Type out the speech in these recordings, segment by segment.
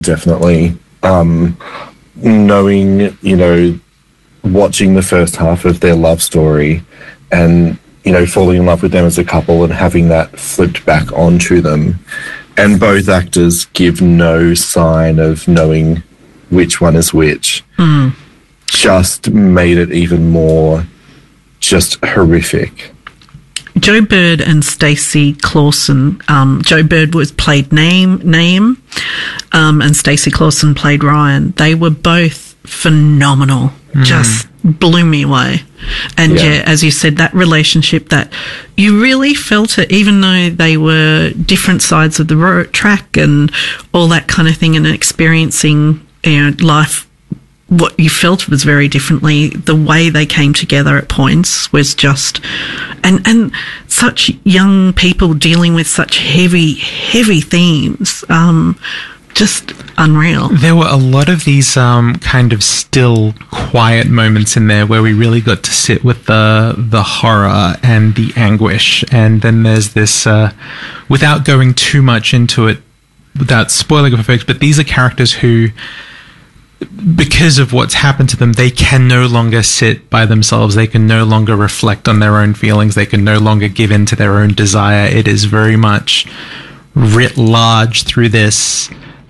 definitely. Knowing, watching the first half of their love story and, falling in love with them as a couple and having that flipped back onto them. And both actors give no sign of knowing which one is which. Just made it even more just horrific. Joe Bird and Stacey Clausen. Joe Bird played Naeem, and Stacey Clausen played Ryan. They were both phenomenal. Just blew me away. And yeah, as you said, that relationship that you really felt it, even though they were different sides of the track and all that kind of thing, and experiencing life. What you felt was very differently. The way they came together at points was just, and such young people dealing with such heavy themes, just unreal. There were a lot of these kind of still, quiet moments in there where we really got to sit with the horror and the anguish. And then there's this, without going too much into it, without spoiling it for folks, but these are characters who, because of what's happened to them, they can no longer sit by themselves. They can no longer reflect on their own feelings. They can no longer give in to their own desire. It is very much writ large through this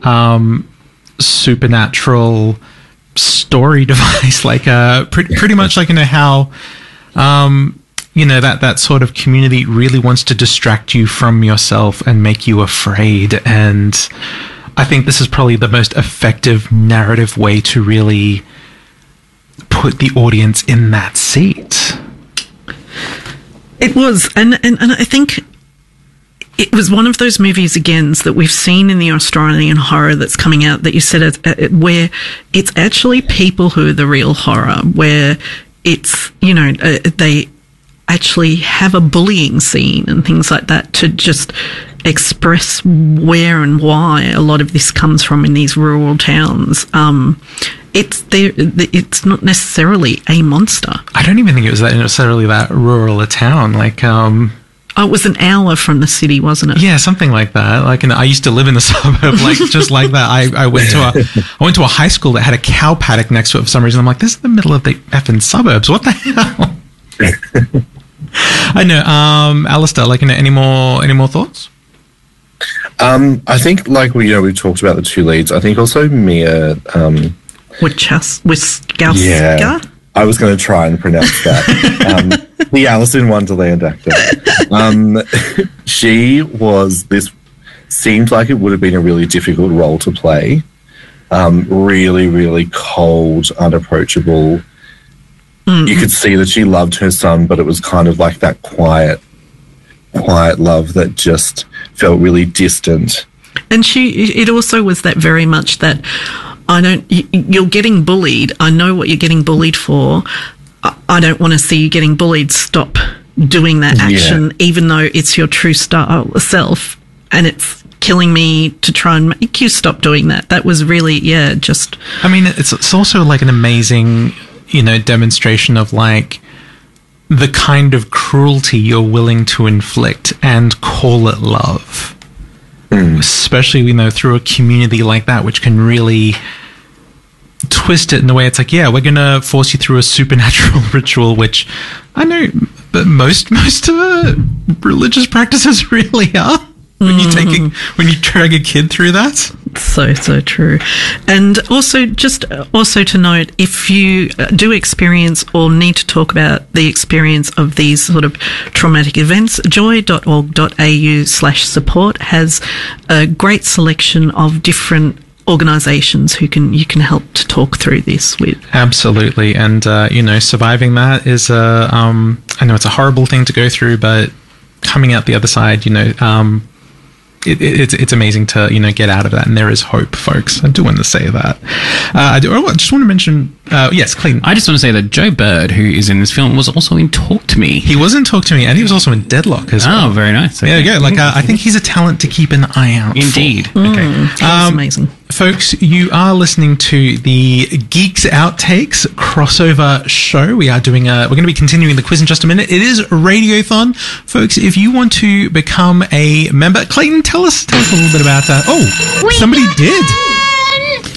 supernatural story device, like pretty much like how that sort of community really wants to distract you from yourself and make you afraid. And I think this is probably the most effective narrative way to really put the audience in that seat. It was, and I think it was one of those movies, again, that we've seen in the Australian horror that's coming out that you said where it's actually people who are the real horror, where it's, they actually have a bullying scene and things like that to just express where and why a lot of this comes from in these rural towns. It's not necessarily a monster. I don't even think it was necessarily that rural a town. Like, it was an hour from the city, wasn't it? Yeah, something like that. Like, I used to live in the suburb, like just like that. I went to a high school that had a cow paddock next to it for some reason. I'm like, this is the middle of the effing suburbs. What the hell? I know. Alistair, any more thoughts? I think, we talked about the two leads. I think also Mia Wasikowska. Yeah, I was going to try and pronounce that. The Alice in Wonderland actor. She was seemed like it would have been a really difficult role to play. Really, really cold, unapproachable. You could see that she loved her son, but it was kind of like that quiet love that just felt really distant. And it also was that very much that you're getting bullied. I know what you're getting bullied for. I don't want to see you getting bullied. Stop doing that action, even though it's your true self, and it's killing me to try and make you stop doing that. That was really, just... I mean, it's also like an amazing, demonstration of the kind of cruelty you're willing to inflict and call it love. Especially, through a community like that, which can really twist it in a way it's like, we're going to force you through a supernatural ritual, which I know, but most religious practices really are. When you drag a kid through that. So true. And also to note, if you do experience or need to talk about the experience of these sort of traumatic events, joy.org.au/support has a great selection of different organisations you can help to talk through this with. Absolutely. And, surviving that is I know it's a horrible thing to go through, but coming out the other side, it's amazing to get out of that, and there is hope, folks. I do want to say that. I just want to mention, yes, Clayton. I just want to say that Joe Bird, who is in this film, was also in Talk to Me. He was in Talk to Me, and he was also in Deadlock as well. Oh, very nice. Okay. There you go. I think he's a talent to keep an eye out. Indeed. For. Okay, that's amazing. Folks, you are listening to the Geeks Outtakes crossover show. We are doing we're going to be continuing the quiz in just a minute. It is Radiothon. Folks, if you want to become a member, Clayton, tell us a little bit about that. Oh, somebody did.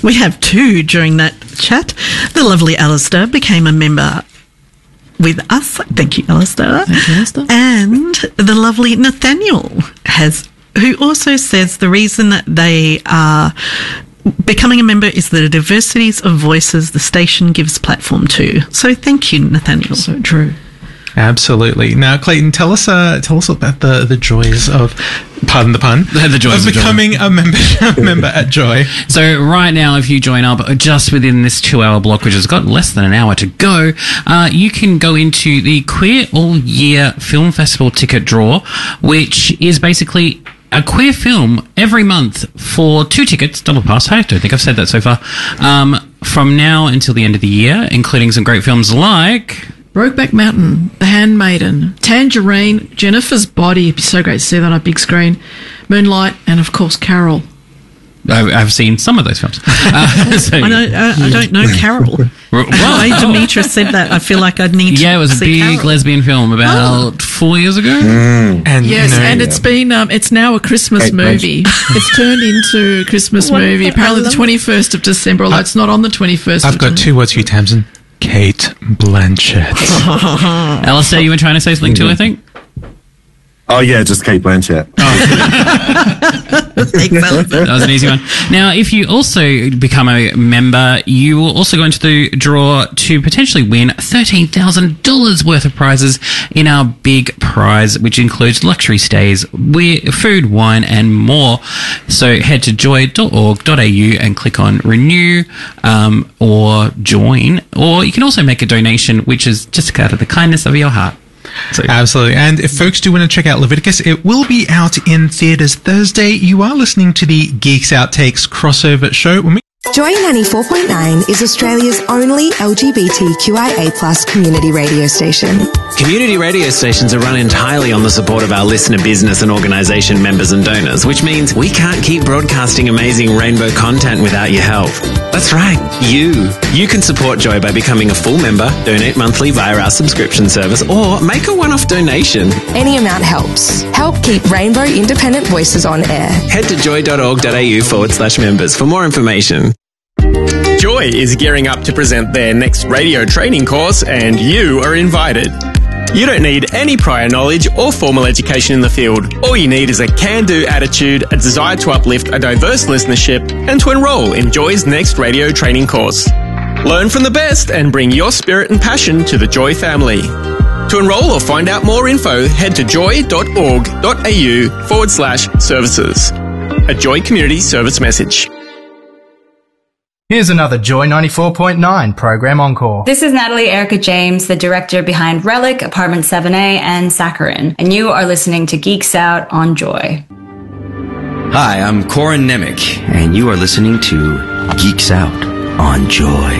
We have two during that chat. The lovely Alistair became a member with us. Thank you, Alistair. Thank you, Alistair. And the lovely Nathaniel who also says the reason that they are becoming a member is the diversities of voices the station gives platform to. So thank you, Nathaniel. So true. Absolutely. Now, Clayton, tell us about the joys of, pardon the pun, The joys of of Joy. becoming a member at Joy. So right now, if you join up just within this 2-hour block, which has got less than an hour to go, you can go into the Queer All Year Film Festival ticket draw, which is basically a queer film every month for 2 tickets, double pass. I don't think I've said that so far. From now until the end of the year, including some great films like Brokeback Mountain, The Handmaiden, Tangerine, Jennifer's Body. It'd be so great to see that on a big screen. Moonlight, and of course Carol. I've seen some of those films. So, I don't know Carol. The way Demetra said that, I feel like I'd need to yeah, it was a see big Carol. lesbian film about 4 years ago. And Yes, you know, and it's been it's now a Christmas Kate movie. It's turned into a Christmas movie. Apparently the 21st of December, although it's not on the 21st. I've got 2 words for you, Tamsin. Kate Blanchett. Alistair, you were trying to say something too, I think? Oh, yeah, just Kate Blanchett. That was an easy one. Now, if you also become a member, you will also go into the draw to potentially win $13,000 worth of prizes in our big prize, which includes luxury stays, food, wine, and more. So head to joy.org.au and click on renew or join, or you can also make a donation, which is just out of the kindness of your heart. So, Absolutely. And if folks do want to check out Leviticus, it will be out in theatres Thursday. You are listening to the Geeks Outtakes crossover show. When we Joy 94.9 is Australia's only LGBTQIA+ community radio station. Community radio stations are run entirely on the support of our listener business and organisation members and donors, which means we can't keep broadcasting amazing rainbow content without your help. That's right, you. You can support Joy by becoming a full member, donate monthly via our subscription service, or make a one-off donation. Any amount helps. Help keep Rainbow Independent Voices on air. Head to joy.org.au/members for more information. Joy is gearing up to present their next radio training course, and you are invited. You don't need any prior knowledge or formal education in the field. All you need is a can-do attitude, a desire to uplift a diverse listenership, and to enrol in Joy's next radio training course. Learn from the best and bring your spirit and passion to the Joy family. To enrol or find out more info, head to joy.org.au/services. A Joy Community Service message. Here's another Joy 94.9 program encore. This is Natalie Erica James, the director behind Relic, Apartment 7A, and Saccharin, and you are listening to Geeks Out on Joy. Hi, I'm Corin Nemec, and you are listening to Geeks Out on Joy.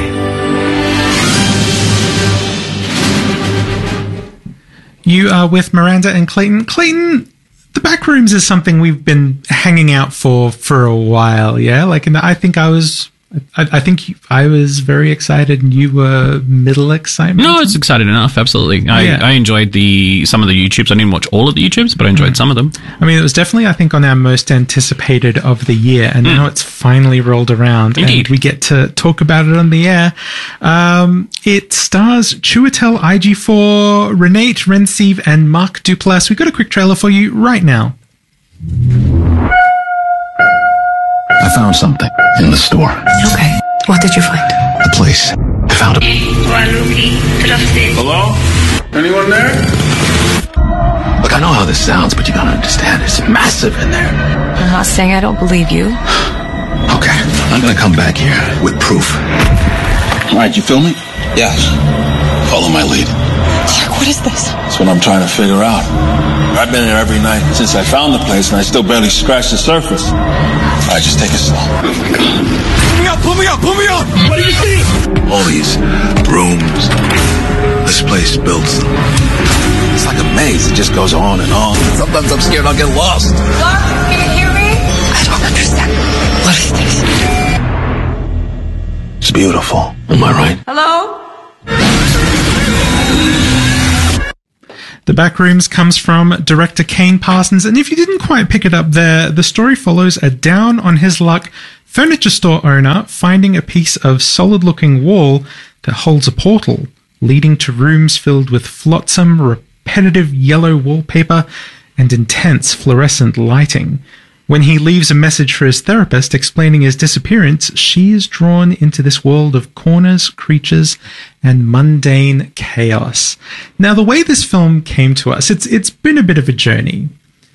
You are with Miranda and Clayton. Clayton, the Backrooms is something we've been hanging out for a while, yeah? Like, and I think I was very excited, and you were middle excited. no, it's excited enough. Absolutely, I enjoyed some of the YouTubes. I didn't watch all of the YouTubes, but I enjoyed some of them. I mean, it was definitely, I think, on our most anticipated of the year, and now it's finally rolled around. Indeed. And we get to talk about it on the air. It stars Chiwetel Ejiofor, Renate Rensive, and Mark Duplass. We've got a quick trailer for you right now. I found something in the store. Okay. What did you find? The place. I found a... Hello? Anyone there? Look, I know how this sounds, but you gotta understand, it's massive in there. I'm not saying I don't believe you. Okay, I'm gonna come back here with proof. All right, you feel me? Yes. Follow my lead. Clark, what is this? That's what I'm trying to figure out. I've been here every night since I found the place, and I still barely scratched the surface. All right, just take it slow. Oh, my God. Pull me up! What do you see? All these rooms, this place builds them. It's like a maze. It just goes on and on. Sometimes I'm scared I'll get lost. Clark, can you hear me? I don't understand. What is this? It's beautiful. Am I right? Hello? The Backrooms comes from director Kane Parsons, and if you didn't quite pick it up there, the story follows a down-on-his-luck Furniture store owner finding a piece of solid-looking wall that holds a portal leading to rooms filled with flotsam, repetitive yellow wallpaper, and intense fluorescent lighting. When he leaves a message for his therapist explaining his disappearance, she is drawn into this world of corners, creatures, and mundane chaos. Now, the way this film came to us, it's been a bit of a journey.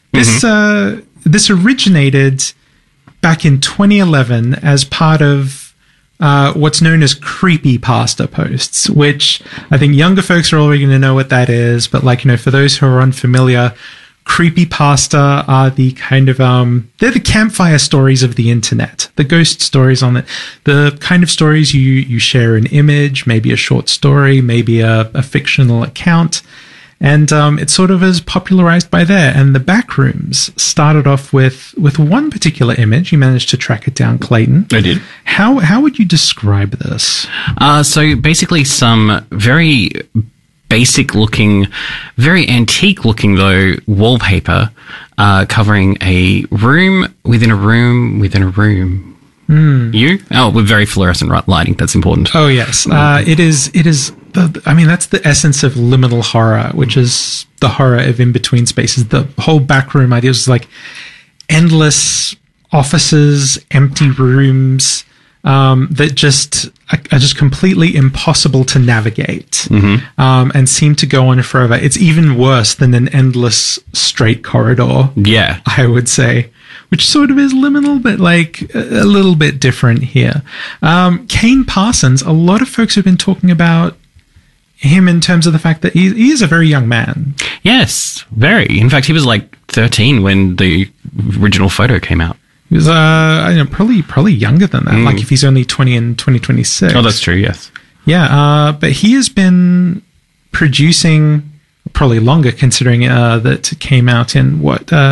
This originated back in 2011 as part of what's known as creepypasta posts, which I think younger folks are already going to know what that is. But for those who are unfamiliar, creepypasta are the kind of, they're the campfire stories of the internet, the ghost stories on it, the kind of stories you share an image, maybe a short story, maybe a fictional account. And it sort of is popularized by there. And the Backrooms started off with one particular image. You managed to track it down, Clayton. I did. How would you describe this? So basically some very basic looking, very antique looking though, wallpaper covering a room within a room within a room. With very fluorescent lighting. That's important. Oh, yes. It is. That's the essence of liminal horror, which is the horror of in-between spaces. The whole backroom idea was like endless offices, empty rooms that are just completely impossible to navigate and seem to go on forever. It's even worse than an endless straight corridor. Yeah. I would say. Which sort of is liminal, but a little bit different here. Kane Parsons, a lot of folks have been talking about him in terms of the fact that he is a very young man. Yes, very. In fact, he was 13 when the original photo came out. He was probably younger than that, if he's only 20 in 2026. Oh, that's true, yes. Yeah, but he has been producing probably longer, considering that it came out in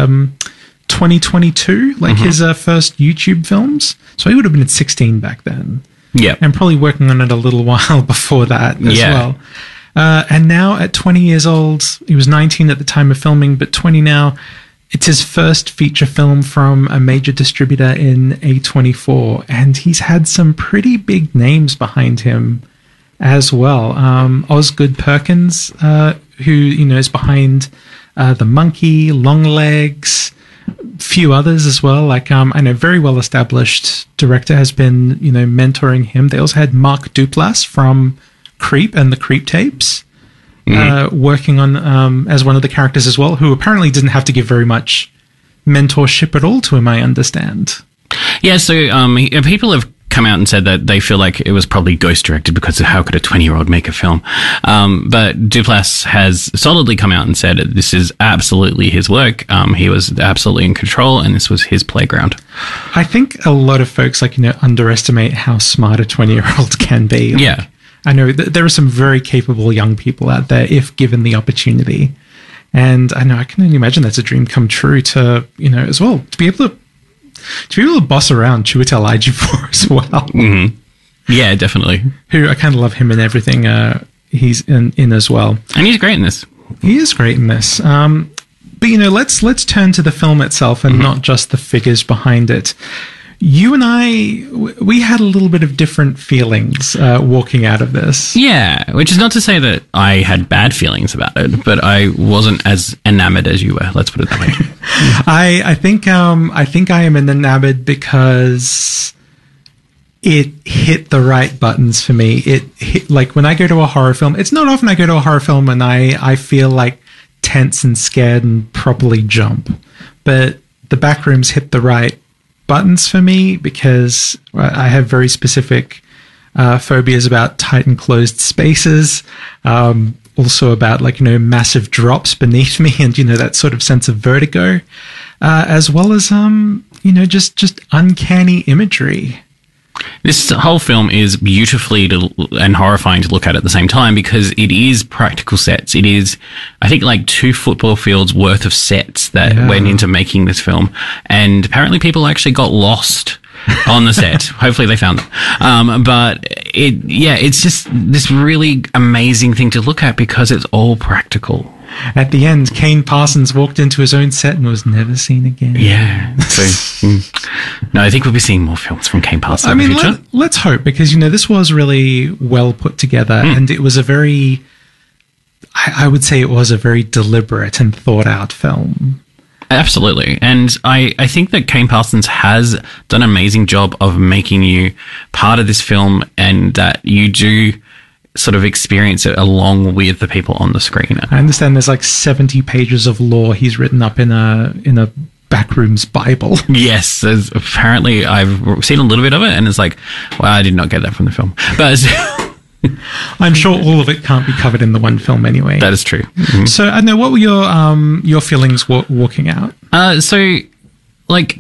2022, his first YouTube films. So he would have been at 16 back then. Yeah. And probably working on it a little while before that as well. And now at 20 years old, he was 19 at the time of filming, but 20 now, it's his first feature film from a major distributor in A24. And he's had some pretty big names behind him as well. Osgood Perkins, who, is behind The Monkey, Longlegs, few others as well. I know very well established director has been, mentoring him. They also had Mark Duplass from Creep and the Creep tapes, working on as one of the characters as well, who apparently didn't have to give very much mentorship at all to him, I understand. Yeah, so people have come out and said that they feel like it was probably ghost directed because how could a 20-year-old make a film? But Duplass has solidly come out and said this is absolutely his work. He was absolutely in control and this was his playground. I think a lot of folks underestimate how smart a 20-year-old can be. Yeah. I know that there are some very capable young people out there if given the opportunity. And I know I can only imagine that's a dream come true to, as well, to be able to boss around Chiwetel Ejiofor as well. Mm-hmm. Yeah, definitely. Who I kind of love him in everything he's in as well. And he's great in this. He is great in this. But let's turn to the film itself and not just the figures behind it. You and I, we had a little bit of different feelings walking out of this. Yeah, which is not to say that I had bad feelings about it, but I wasn't as enamored as you were. Let's put it that way. I think I am enamored because it hit the right buttons for me. It hit, when I go to a horror film, it's not often I go to a horror film and I feel tense and scared and properly jump. But the Backrooms hit the right buttons for me because I have very specific phobias about tight and closed spaces, also about massive drops beneath me and that sort of sense of vertigo, as well as just uncanny imagery. This whole film is beautifully and horrifying to look at the same time because it is practical sets. It is, I think, 2 football fields worth of sets that went into making this film. And apparently people actually got lost on the set. Hopefully they found them. But it's just this really amazing thing to look at because it's all practical. At the end, Kane Parsons walked into his own set and was never seen again. Yeah. So, no, I think we'll be seeing more films from Kane Parsons in the future. Let's hope, because, this was really well put together, and it was a very, I would say it was a very deliberate and thought out film. Absolutely. And I think that Kane Parsons has done an amazing job of making you part of this film, and that you do sort of experience it along with the people on the screen. I understand there's like 70 pages of lore he's written up in a Backrooms Bible. Yes, apparently I've seen a little bit of it, and it's like, well, I did not get that from the film. But I'm sure all of it can't be covered in the one film anyway. That is true. Mm-hmm. So, I know, what were your feelings walking out? So, like,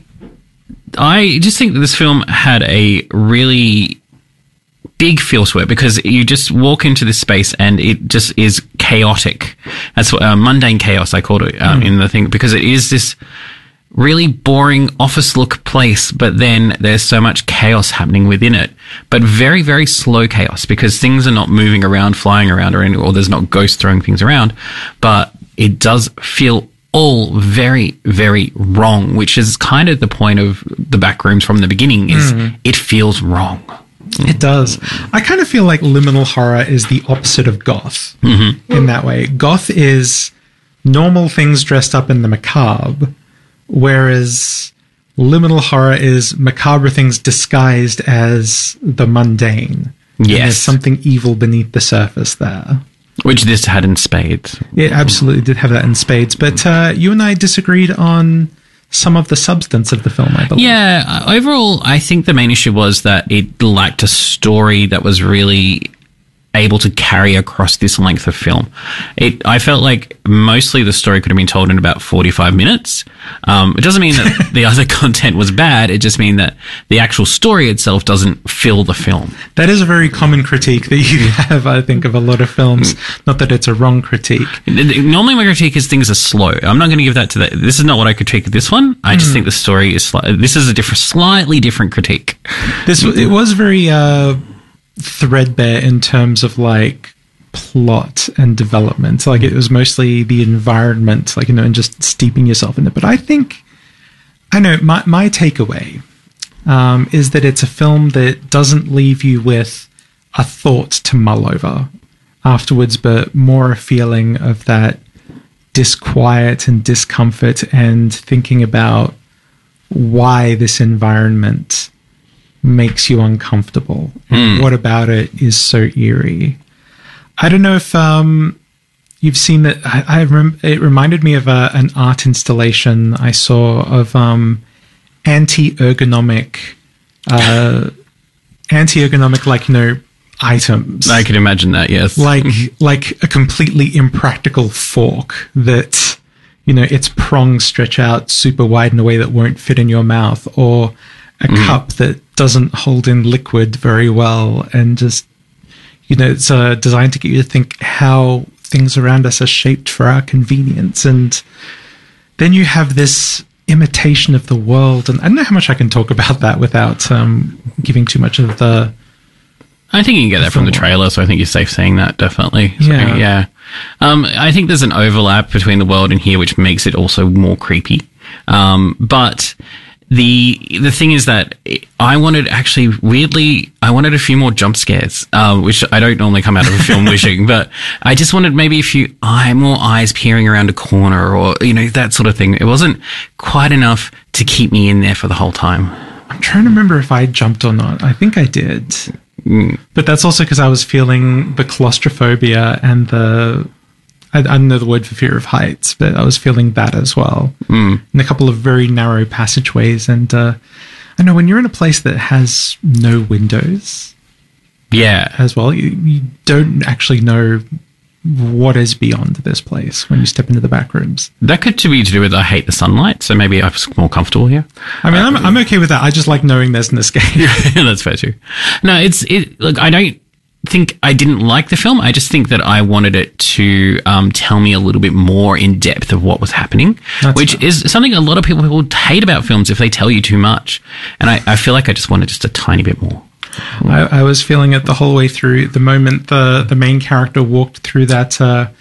I just think that this film had a really big feel to it, because you just walk into this space and it just is chaotic. That's what mundane chaos, I called it in the thing, because it is this really boring office look place, but then there's so much chaos happening within it, but very, very slow chaos, because things are not moving around, flying around, or there's not ghosts throwing things around, but it does feel all very, very wrong, which is kind of the point of the Backrooms from the beginning, is it feels wrong. It does. I kind of feel like liminal horror is the opposite of goth in that way. Goth is normal things dressed up in the macabre, whereas liminal horror is macabre things disguised as the mundane. Yes. And there's something evil beneath the surface there. Which this had in spades. It absolutely did have that in spades. But you and I disagreed on some of the substance of the film, I believe. Yeah, overall, I think the main issue was that it lacked a story that was really able to carry across this length of film. I felt like mostly the story could have been told in about 45 minutes. It doesn't mean that the other content was bad. It just means that the actual story itself doesn't fill the film. That is a very common critique that you have, I think, of a lot of films. Not that it's a wrong critique. Normally my critique is things are slow. I'm not going to give that to that. This is not what I critique this one. I just think the story is this is a slightly different critique. It was very threadbare in terms of like plot and development. Like, it was mostly the environment, like, and just steeping yourself in it. But I think, I know my takeaway is that it's a film that doesn't leave you with a thought to mull over afterwards, but more a feeling of that disquiet and discomfort, and thinking about why this environment makes you uncomfortable. What about it is so eerie? I don't know if you've seen that. It reminded me of an art installation I saw of anti-ergonomic, like, items. I can imagine that, yes. Like a completely impractical fork that, its prongs stretch out super wide in a way that won't fit in your mouth, or a cup that doesn't hold in liquid very well, and just, it's designed to get you to think how things around us are shaped for our convenience. And then you have this imitation of the world, and I don't know how much I can talk about that without giving too much of the... I think you can get that from the trailer, so I think you're safe saying that, definitely. So, yeah. I think there's an overlap between the world and here, which makes it also more creepy. But the thing is that I wanted a few more jump scares, which I don't normally come out of a film wishing, but I just wanted maybe a few more eyes peering around a corner, or, that sort of thing. It wasn't quite enough to keep me in there for the whole time. I'm trying to remember if I jumped or not. I think I did. But that's also because I was feeling the claustrophobia and I don't know the word for fear of heights, but I was feeling that as well. In a couple of very narrow passageways. And I know when you're in a place that has no windows, as well, you don't actually know what is beyond this place when you step into the back rooms. That could be to do with I hate the sunlight, so maybe I was more comfortable here. I mean, I'm okay with that. I just like knowing there's an escape. Yeah, that's fair too. No, look, I don't think I didn't like the film. I just think that I wanted it to tell me a little bit more in depth of what was happening, which is something a lot of people hate about films if they tell you too much. And I feel like I just wanted just a tiny bit more. I was feeling it the whole way through. The moment the main character walked through that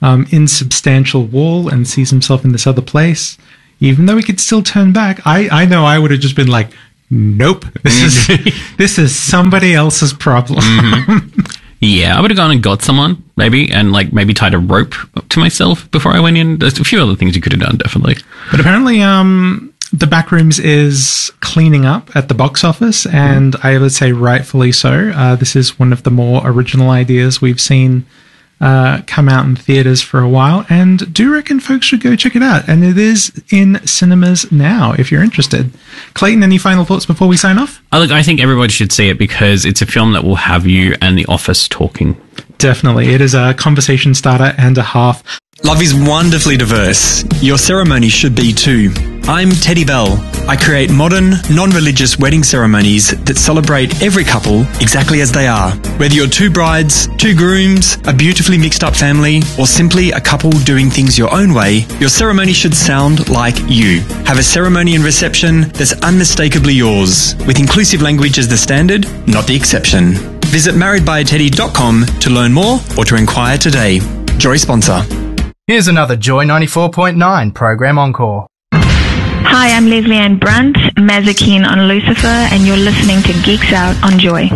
insubstantial wall and sees himself in this other place. Even though he could still turn back, I know I would have just been like, nope, this is somebody else's problem. Yeah, I would have gone and got someone, maybe, and maybe tied a rope to myself before I went in. There's a few other things you could have done, definitely. But apparently, the Backrooms is cleaning up at the box office, and I would say rightfully so. This is one of the more original ideas we've seen come out in theaters for a while, and do reckon folks should go check it out. And it is in cinemas now, if you're interested. Clayton, any final thoughts before we sign off? Look, I think everybody should see it because it's a film that will have you and The Office talking. Definitely. It is a conversation starter and a half. Love is wonderfully diverse. Your ceremony should be too. I'm Teddy Bell. I create modern, non-religious wedding ceremonies that celebrate every couple exactly as they are. Whether you're two brides, two grooms, a beautifully mixed up family, or simply a couple doing things your own way, your ceremony should sound like you. Have a ceremony and reception that's unmistakably yours, with inclusive language as the standard, not the exception. Visit marriedbyateddy.com to learn more or to inquire today. Joy sponsor. Here's another Joy 94.9 program encore. Hi, I'm Leslie Ann Brunt, Mazikeen on Lucifer, and you're listening to Geeks Out on Joy.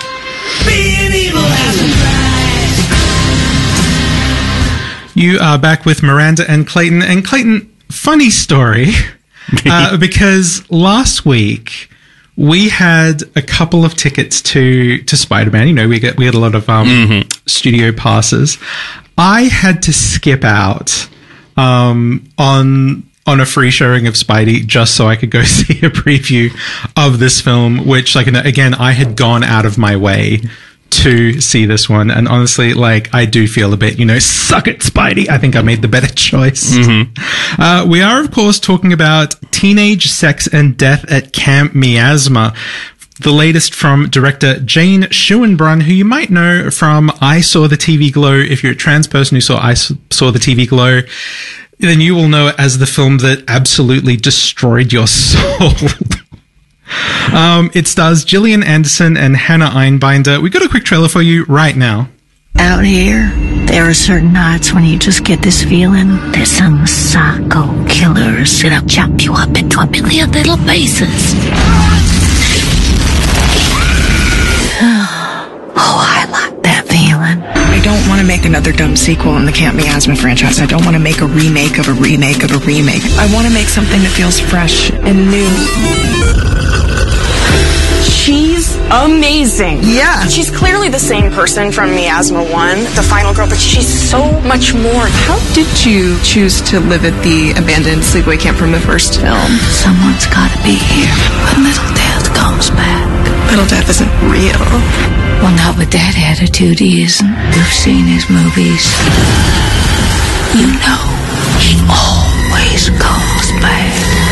You are back with Miranda and Clayton. And Clayton, funny story, because last week we had a couple of tickets to Spider-Man. You know, we had a lot of studio passes. I had to skip out on a free showing of Spidey just so I could go see a preview of this film, which, again, I had gone out of my way to see this one. And honestly, I do feel a bit, suck it, Spidey. I think I made the better choice. We are, of course, talking about Teenage Sex and Death at Camp Miasma, the latest from director Jane Schoenbrunn, who you might know from I Saw the TV Glow. If you're a trans person who saw I Saw the TV Glow, then you will know it as the film that absolutely destroyed your soul. It stars Gillian Anderson and Hannah Einbinder. We got a quick trailer for you right now. Out here, there are certain nights when you just get this feeling that some psycho killer is gonna chop you up into a million little pieces. Oh, I like that feeling. I don't want to make another dumb sequel in the Camp Miasma franchise. I don't want to make a remake of a remake of a remake. I want to make something that feels fresh and new. She's amazing. Yeah. She's clearly the same person from Miasma 1, the final girl, but she's so much more. How did you choose to live at the abandoned sleepaway camp from the first film? Someone's got to be here when Little Death comes back. Little Death isn't real. Well, not with that attitude, he isn't. You've seen his movies. You know, he always comes back.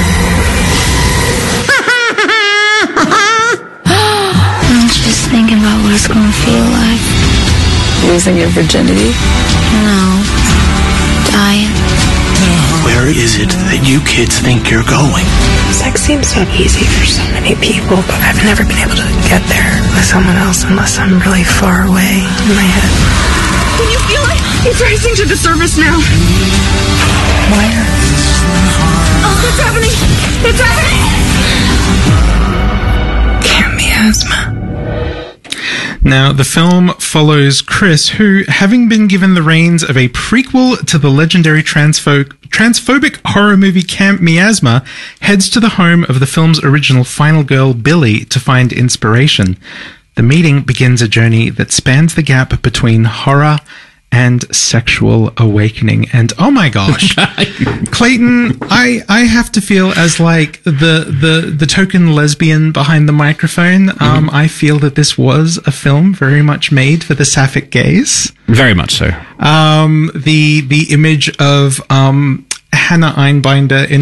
I'm just thinking about what it's going to feel like. Losing your virginity? No. Dying. Where is it that you kids think you're going? Sex seems so easy for so many people, but I've never been able to get there with someone else unless I'm really far away in my head. Can you feel it? It's rising to the surface now. Where? Oh, it's happening! It's happening! Camp Miasma. Now, the film follows Chris, who, having been given the reins of a prequel to the legendary transphobic horror movie Camp Miasma, heads to the home of the film's original final girl, Billy, to find inspiration. The meeting begins a journey that spans the gap between horror and sexual awakening. And oh my gosh, Clayton, I have to feel as the token lesbian behind the microphone. I feel that this was a film very much made for the sapphic gaze. Very much so. The image of Hannah Einbinder in her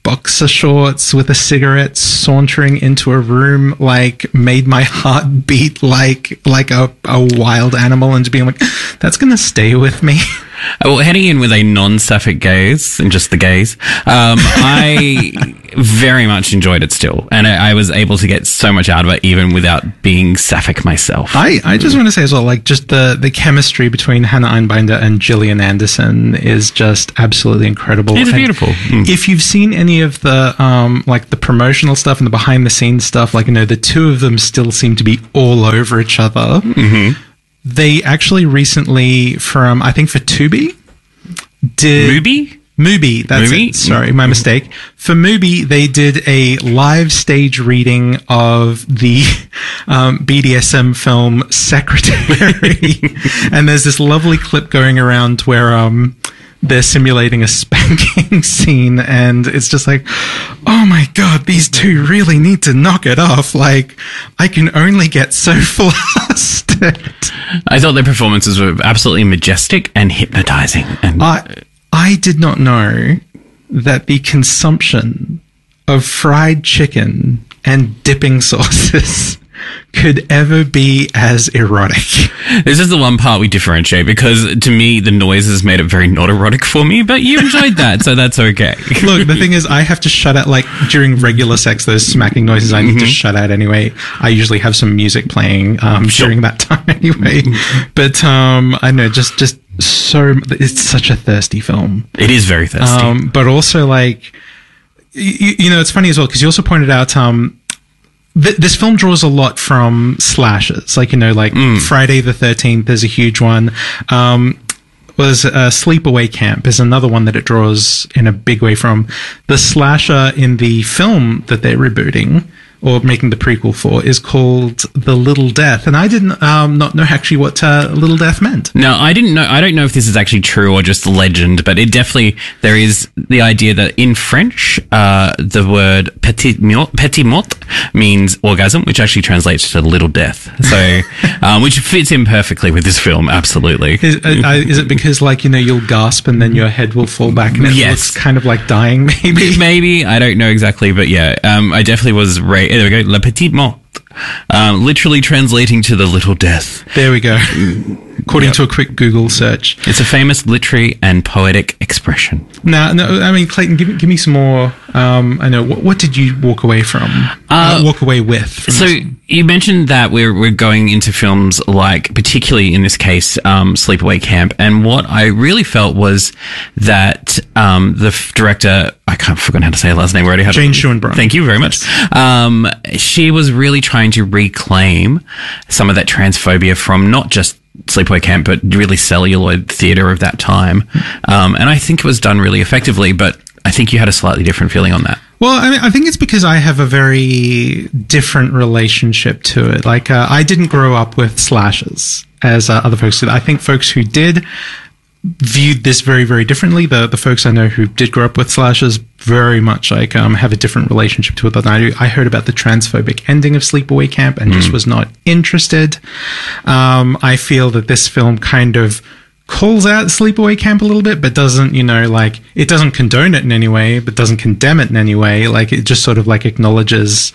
boxer shorts with a cigarette sauntering into a room, like, made my heart beat like a wild animal, and just being like, that's going to stay with me. Well, heading in with a non-sapphic gaze, and just the gaze, I very much enjoyed it still. And I was able to get so much out of it, even without being sapphic myself. I just want to say as well, like, just the chemistry between Hannah Einbinder and Gillian Anderson is just absolutely incredible. It's beautiful. If you've seen any of the, like, the promotional stuff and the behind-the-scenes stuff, like, you know, the two of them still seem to be all over each other. Mm-hmm. They actually recently, I think for Tubi, did... Mubi, that's Mubi? it. Sorry, my mistake. For Mubi, they did a live stage reading of the BDSM film Secretary. And there's this lovely clip going around where they're simulating a spanking scene, and it's just like, oh my god, these two really need to knock it off. Like, I can only get so flustered. I thought their performances were absolutely majestic and hypnotizing. And I did not know that the consumption of fried chicken and dipping sauces could ever be as erotic. This is the one part we differentiate, because to me, the noises made it very not erotic for me, but you enjoyed that, so that's okay. Look, the thing is, I have to shut out, like, during regular sex, those smacking noises I need to shut out anyway. I usually have some music playing during that time anyway. But, I know, just so, it's such a thirsty film. It is very thirsty. But also, like, you know, it's funny as well, because you also pointed out, this film draws a lot from slashers, like, you know, like Friday the 13th is a huge one. Sleepaway Camp is another one that it draws in a big way from. The slasher in the film that they're rebooting, or making the prequel for, is called The Little Death. And I didn't not know actually what Little Death meant. No, I didn't know. I don't know if this is actually true or just legend, but it definitely, there is the idea that in French, the word petit mort means orgasm, which actually translates to little death. So, which fits in perfectly with this film, absolutely. Is it because, like, you know, you'll gasp and then your head will fall back and it looks kind of like dying, maybe? Maybe, I don't know exactly, but yeah, I definitely was there we go, La Petite Mort. Literally translating to the little death. There we go. According to a quick Google search. It's a famous literary and poetic expression. No, I mean, Clayton, give me some more. I know. What did you walk away from? Walk away with? So you mentioned that we're going into films like, particularly in this case, Sleepaway Camp, and what I really felt was that the director, I've forgotten how to say her last name. We already had Jane Schoenbrunn. Thank you very much. She was really trying to reclaim some of that transphobia from not just Sleepaway Camp, but really celluloid theatre of that time. And I think it was done really effectively, but I think you had a slightly different feeling on that. Well, I mean, I think it's because I have a very different relationship to it. Like, I didn't grow up with slashers as other folks did. I think folks who did viewed this very, very differently. The folks I know who did grow up with slashers very much like have a different relationship to it than I do. I heard about the transphobic ending of Sleepaway Camp and just was not interested. I feel that this film kind of calls out Sleepaway Camp a little bit, but doesn't, you know, like, it doesn't condone it in any way, but doesn't condemn it in any way. Like, it just sort of, like, acknowledges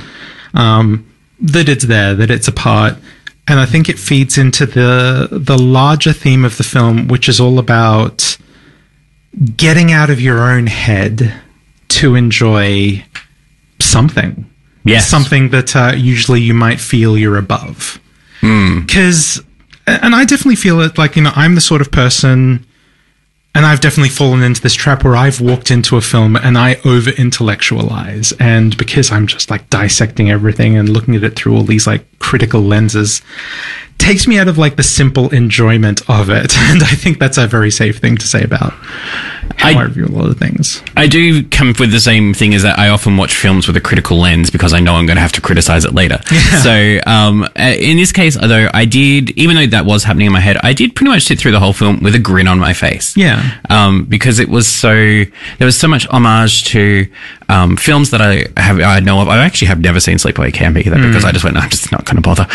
that it's there, that it's a part. And I think it feeds into the larger theme of the film, which is all about getting out of your own head to enjoy something. Yes. Something that usually you might feel you're above. Because, and I definitely feel it, like, you know, I'm the sort of person, and I've definitely fallen into this trap where I've walked into a film and I over-intellectualize. And because I'm just, like, dissecting everything and looking at it through all these, like, critical lenses, takes me out of, like, the simple enjoyment of it. And I think that's a very safe thing to say about how I review a lot of things. I do come with the same thing, is that I often watch films with a critical lens because I know I'm going to have to criticize it later. Yeah. So in this case, though, I did, even though that was happening in my head, I did pretty much sit through the whole film with a grin on my face. Yeah. Because it was there was so much homage to films that I know of. I actually have never seen Sleepaway Camp either, because I just went, no, I'm just not going to bother.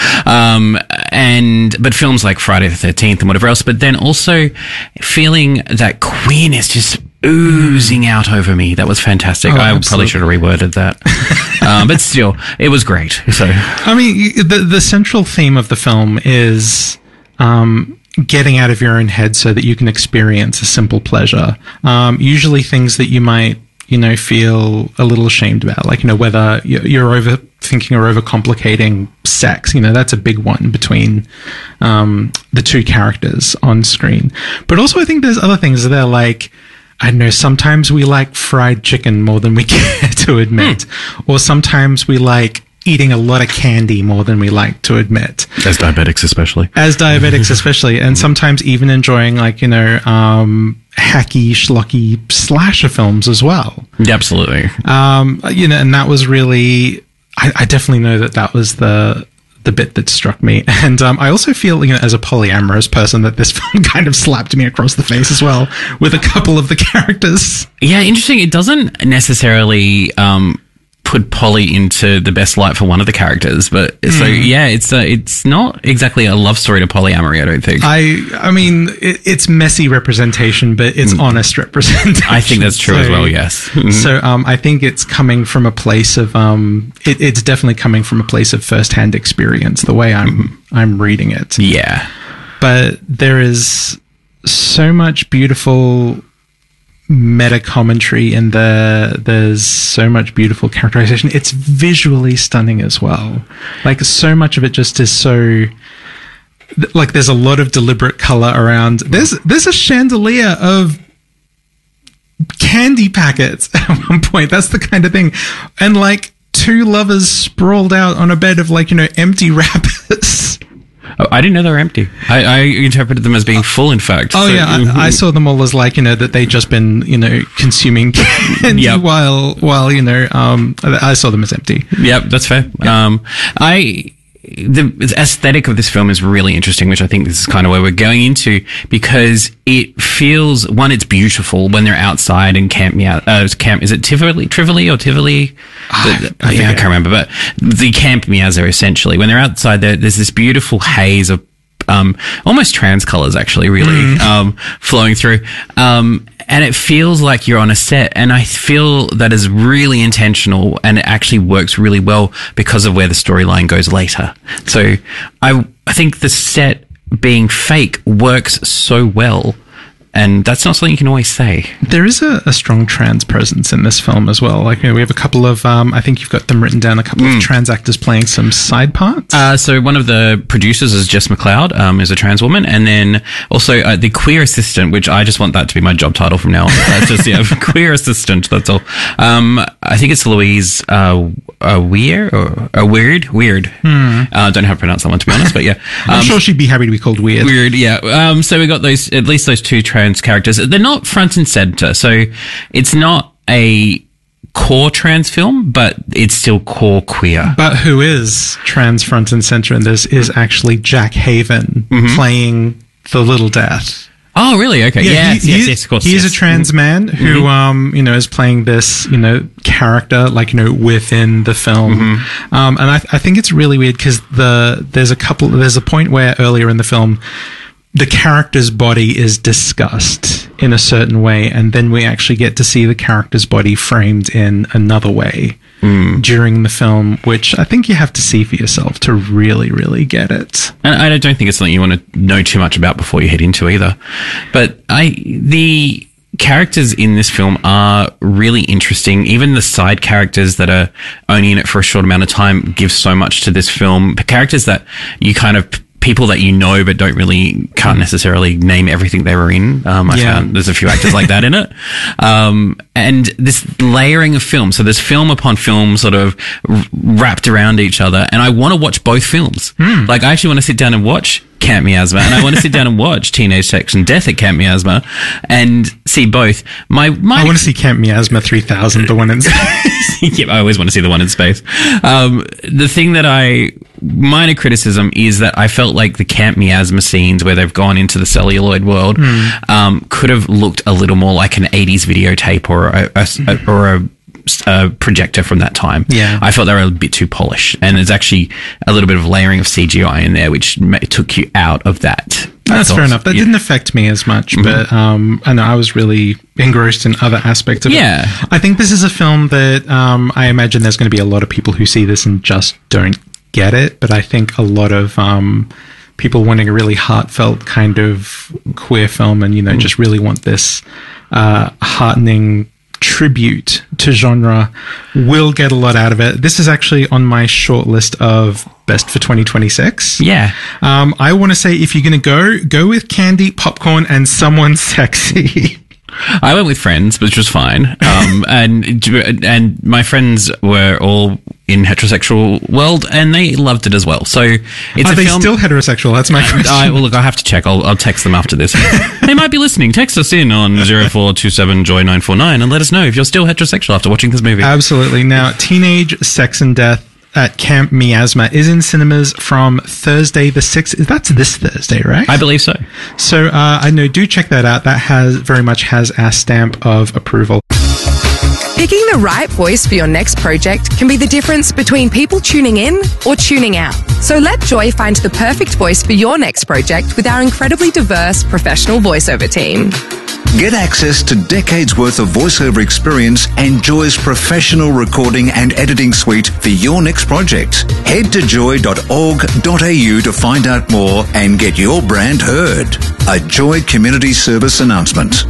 But films like Friday the 13th and whatever else, but then also feeling that Queen is just oozing out over me. That was fantastic. I probably should have reworded that. But still, it was great. So, I mean, the central theme of the film is getting out of your own head so that you can experience a simple pleasure. Usually things that you might, feel a little ashamed about, like, whether you're overthinking or overcomplicating sex, that's a big one between the two characters on screen. But also I think there's other things that are like, I don't know, sometimes we like fried chicken more than we care to admit. Or sometimes we like eating a lot of candy more than we like to admit. As diabetics especially. And sometimes even enjoying, like, hacky, schlocky slasher films as well. Yeah, absolutely. And that was really, I definitely know that was the bit that struck me. And I also feel, as a polyamorous person, that this film kind of slapped me across the face as well with a couple of the characters. Yeah, interesting. It doesn't necessarily put Polly into the best light for one of the characters, but so yeah, it's not exactly a love story to polyamory, I don't think. I mean, it's messy representation, but it's honest representation. I think that's true as well. Yes. So I think it's coming from a place of it's definitely coming from a place of firsthand experience. The way I'm reading it. Yeah. But there is so much beautiful meta commentary in there. There's so much beautiful characterization. It's visually stunning as well. Like, so much of it just is so, like, there's a lot of deliberate color around. There's a chandelier of candy packets at one point. That's the kind of thing. And, like, two lovers sprawled out on a bed of, like, empty wrappers. Oh, I didn't know they were empty. I interpreted them as being full, in fact. Oh, so, yeah. I saw them all as, like, that they'd just been, consuming candy while I saw them as empty. Yep, that's fair. Yep. The aesthetic of this film is really interesting, which I think this is kind of where we're going into, because it feels, one, it's beautiful when they're outside and is it Tivoli or Tivoli? I can't remember, but the Camp Miazza, essentially, when they're outside, there's this beautiful haze of almost trans colors, actually, really flowing through. And it feels like you're on a set, and I feel that is really intentional, and it actually works really well because of where the storyline goes later. So I think the set being fake works so well, and that's not something you can always say. There is a strong trans presence in this film as well. Like, we have a couple of, I think you've got them written down, a couple of trans actors playing some side parts. So one of the producers is Jess McLeod, is a trans woman. And then also the queer assistant, which I just want that to be my job title from now on. That's just, queer assistant, that's all. I think it's Louise Weird. I don't know how to pronounce that one, to be honest, but yeah. I'm sure she'd be happy to be called Weird. Weird, yeah. So we got at least those two trans characters. They're not front and center, so it's not a core trans film, but it's still core queer. But who is trans front and center in this is actually Jack Haven playing the Little Death. Oh, really? Okay. Yeah, yes, of course. He's a trans man who, is playing this, character, like, within the film. And I think it's really weird because there's a point where earlier in the film, the character's body is discussed in a certain way, and then we actually get to see the character's body framed in another way during the film, which I think you have to see for yourself to really, really get it. And I don't think it's something you want to know too much about before you head into either. But the characters in this film are really interesting. Even the side characters that are only in it for a short amount of time give so much to this film. Characters that you kind of, people that you know but can't necessarily name everything they were in. I found there's a few actors like that in it. And this layering of film. So there's film upon film sort of wrapped around each other. And I want to watch both films. Like, I actually want to sit down and watch Camp Miasma, and I want to sit down and watch Teenage Sex and Death at Camp Miasma and see both. I want to see Camp Miasma 3000, the one in space. Yeah, I always want to see the one in space. The thing that minor criticism is that I felt like the Camp Miasma scenes where they've gone into the celluloid world could have looked a little more like an 80s videotape or a projector from that time. Yeah. I felt they were a bit too polished, and there's actually a little bit of layering of CGI in there, which took you out of that That's fair enough. That didn't affect me as much, but I know I was really engrossed in other aspects of it. I think this is a film that I imagine there's going to be a lot of people who see this and just don't get it, but I think a lot of people wanting a really heartfelt kind of queer film and, just really want this heartening tribute to genre will get a lot out of it. This is actually on my short list of best for 2026. I want to say if you're going to go with candy, popcorn, and someone sexy. I went with friends, which was fine. And my friends were all in heterosexual world, and they loved it as well. So it's Are they still heterosexual? That's my question. Well, look, I have to check. I'll text them after this. They might be listening. Text us in on 0427-JOY-949 and let us know if you're still heterosexual after watching this movie. Absolutely. Now, Teenage Sex and Death at Camp Miasma is in cinemas from Thursday the 6th. That's this Thursday, right? I believe so. So I know, do check that out. That very much has our stamp of approval. Picking the right voice for your next project can be the difference between people tuning in or tuning out. So let Joy find the perfect voice for your next project with our incredibly diverse professional voiceover team. Get access to decades worth of voiceover experience and Joy's professional recording and editing suite for your next project. Head to joy.org.au to find out more and get your brand heard. A Joy Community Service announcement.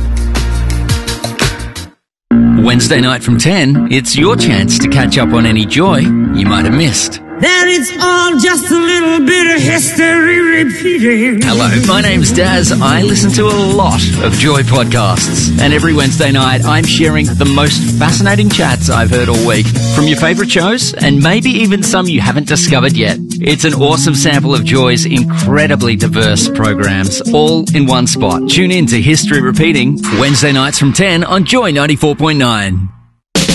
Wednesday night from 10, it's your chance to catch up on any Joy you might have missed. That it's all just a little bit of history repeating. Hello, my name's Daz. I listen to a lot of Joy podcasts. And every Wednesday night, I'm sharing the most fascinating chats I've heard all week from your favourite shows and maybe even some you haven't discovered yet. It's an awesome sample of Joy's incredibly diverse programs, all in one spot. Tune in to History Repeating, Wednesday nights from 10 on Joy 94.9.